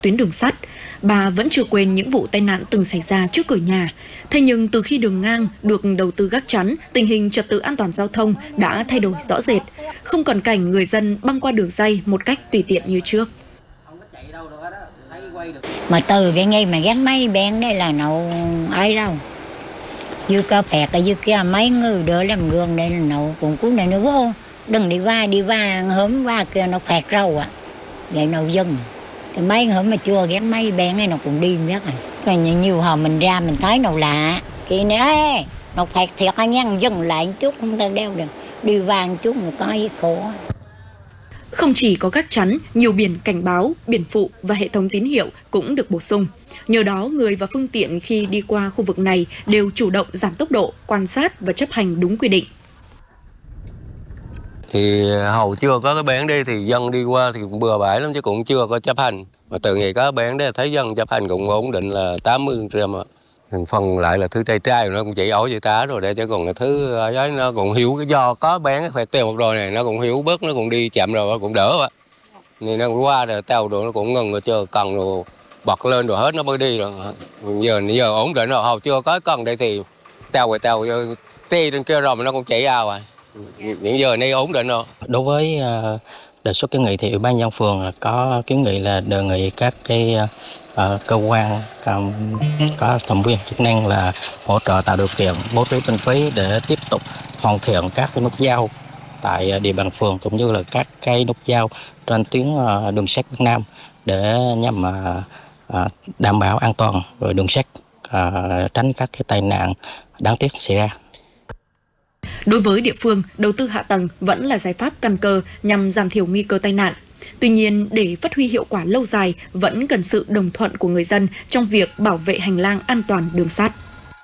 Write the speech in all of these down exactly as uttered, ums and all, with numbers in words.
tuyến đường sắt. Bà vẫn chưa quên những vụ tai nạn từng xảy ra trước cửa nhà. Thế nhưng từ khi đường ngang được đầu tư gác chắn, tình hình trật tự an toàn giao thông đã thay đổi rõ rệt. Không còn cảnh người dân băng qua đường ray một cách tùy tiện như trước. Mà từ cái ngay mà gắn máy bên đây là nậu ai đâu. Dư cơ phẹt ở dư kia mấy người đỡ làm gương đây là nậu cũng cứu này nữa vô. Đừng đi va đi va hớm va kia nó phẹt râu ạ. À. Vậy nậu dừng. Cái mấy hôm mà chưa ghét mấy bên này nó cũng đi biết rồi. Rồi nhiều hồi mình ra mình thấy nó lạ. Kỳ này nó phẹt thiệt anh nhăn dừng lại một chút không ta đeo được. Đi vàng chút một cái khổ. Không chỉ có gác chắn, nhiều biển cảnh báo, biển phụ và hệ thống tín hiệu cũng được bổ sung. Nhờ đó, người và phương tiện khi đi qua khu vực này đều chủ động giảm tốc độ, quan sát và chấp hành đúng quy định. Thì hầu chưa có cái bến đi thì dân đi qua thì cũng bừa bãi lắm chứ cũng chưa có chấp hành. Mà từ ngày có bến đấy thấy dân chấp hành cũng ổn định là tám mươi phần trăm. Phần lại là thứ trai trai nó cũng chỉ ổi vậy tá rồi để chứ còn cái thứ ấy nó cũng hiểu cái do có bén phải tiêu một rồi này nó cũng hiểu bớt nó cũng đi chậm rồi cũng đỡ vậy. Nên nó cũng qua rồi tàu rồi nó cũng ngừng rồi chờ cần rồi bật lên rồi hết nó mới đi rồi. Giờ giờ ổn định rồi, hầu chưa có cần đây thì tàu rồi tàu ti trên kia rồi mà nó cũng chạy ao rồi. Những giờ này ổn định rồi. Đối với đề xuất kiến nghị thì Ủy ban nhân dân phường là có kiến nghị là đề nghị các cái uh, cơ quan um, có thẩm quyền chức năng là hỗ trợ tạo điều kiện bố trí kinh phí để tiếp tục hoàn thiện các cái nút giao tại địa bàn phường cũng như là các cái nút giao trên tuyến uh, đường sắt Bắc Nam để nhằm uh, uh, đảm bảo an toàn rồi đường sắt uh, tránh các cái tai nạn đáng tiếc xảy ra. Đối với địa phương, đầu tư hạ tầng vẫn là giải pháp căn cơ nhằm giảm thiểu nguy cơ tai nạn. Tuy nhiên, để phát huy hiệu quả lâu dài, vẫn cần sự đồng thuận của người dân trong việc bảo vệ hành lang an toàn đường sắt.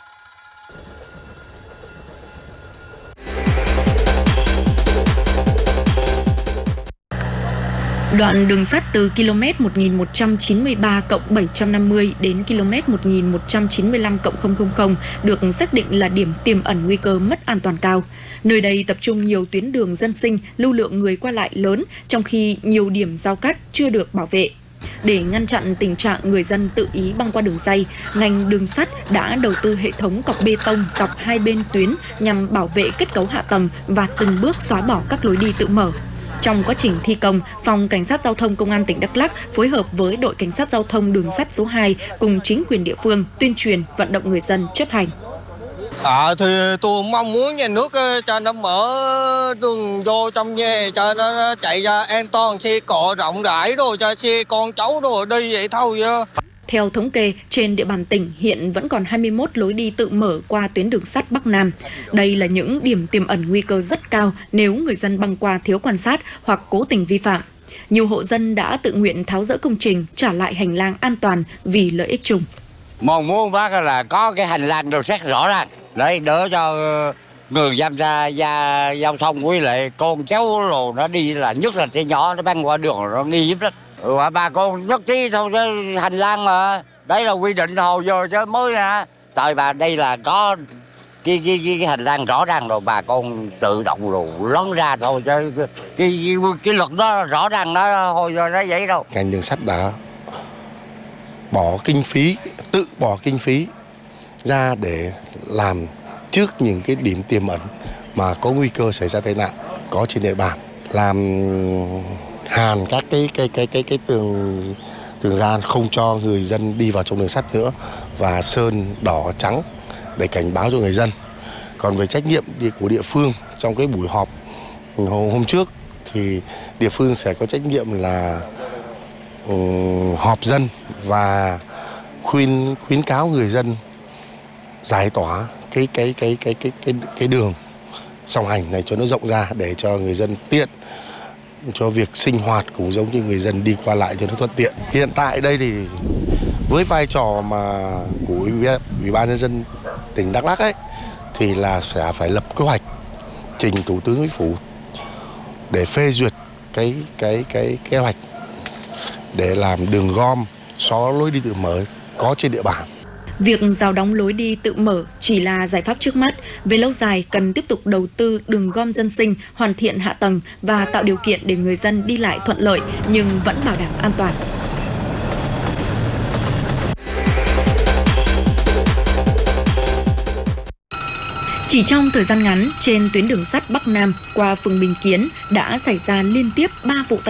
Đoạn đường sắt từ km một nghìn một trăm chín mươi ba cộng bảy trăm năm mươi đến km một nghìn một trăm chín mươi lăm cộng không không không được xác định là điểm tiềm ẩn nguy cơ mất an toàn cao. Nơi đây tập trung nhiều tuyến đường dân sinh, lưu lượng người qua lại lớn, trong khi nhiều điểm giao cắt chưa được bảo vệ. Để ngăn chặn tình trạng người dân tự ý băng qua đường ray, ngành đường sắt đã đầu tư hệ thống cọc bê tông dọc hai bên tuyến nhằm bảo vệ kết cấu hạ tầng và từng bước xóa bỏ các lối đi tự mở. Trong quá trình thi công, Phòng Cảnh sát Giao thông Công an tỉnh Đắk Lắk phối hợp với đội Cảnh sát Giao thông đường sắt số hai cùng chính quyền địa phương tuyên truyền vận động người dân chấp hành. À, thì tôi mong muốn nhà nước cho nó mở đường vô trong nhà cho nó chạy ra an toàn, xe cộ rộng rãi rồi cho xe con cháu rồi đi vậy thôi. Theo thống kê, trên địa bàn tỉnh hiện vẫn còn hai mươi mốt lối đi tự mở qua tuyến đường sắt Bắc Nam. Đây là những điểm tiềm ẩn nguy cơ rất cao nếu người dân băng qua thiếu quan sát hoặc cố tình vi phạm. Nhiều hộ dân đã tự nguyện tháo dỡ công trình, trả lại hành lang an toàn vì lợi ích chung. Mong muốn bác là có cái hành lang đường sắt rõ ràng để đỡ cho người tham gia gia giao thông với lại con cháu rồi nó đi, là nhất là trẻ nhỏ nó băng qua đường nó nghi hiếp lắm. Ừ, bà con nhất trí thôi chứ hành lang mà đấy là quy định hồi giờ chứ mới hả. Tại bà đây là có cái, cái, cái, cái hành lang rõ ràng rồi bà con tự động rồi lón ra thôi chứ cái, cái, cái luật đó rõ ràng nó hồi giờ nó vậy đâu. Ngành đường sắt đã bỏ kinh phí, tự bỏ kinh phí ra để làm trước những cái điểm tiềm ẩn mà có nguy cơ xảy ra tai nạn có trên địa bàn, làm hàn các cái cái cái cái cái tường tường gian không cho người dân đi vào trong đường sắt nữa và sơn đỏ trắng để cảnh báo cho người dân. Còn về trách nhiệm của địa phương trong cái buổi họp hôm trước thì địa phương sẽ có trách nhiệm là um, họp dân và khuyên khuyến cáo người dân giải tỏa cái cái cái cái cái cái cái đường song hành này cho nó rộng ra để cho người dân tiện cho việc sinh hoạt cũng giống như người dân đi qua lại cho nó thuận tiện. Hiện tại đây thì với vai trò mà của Ủy ban nhân dân tỉnh Đắk Lắk ấy thì là sẽ phải lập kế hoạch trình Thủ tướng Chính phủ để phê duyệt cái cái cái kế hoạch để làm đường gom xóa lối đi tự mở có trên địa bàn. Việc rào đóng lối đi tự mở chỉ là giải pháp trước mắt. Về lâu dài, cần tiếp tục đầu tư đường gom dân sinh, hoàn thiện hạ tầng và tạo điều kiện để người dân đi lại thuận lợi nhưng vẫn bảo đảm an toàn. Chỉ trong thời gian ngắn, trên tuyến đường sắt Bắc Nam qua phường Bình Kiến đã xảy ra liên tiếp ba vụ tai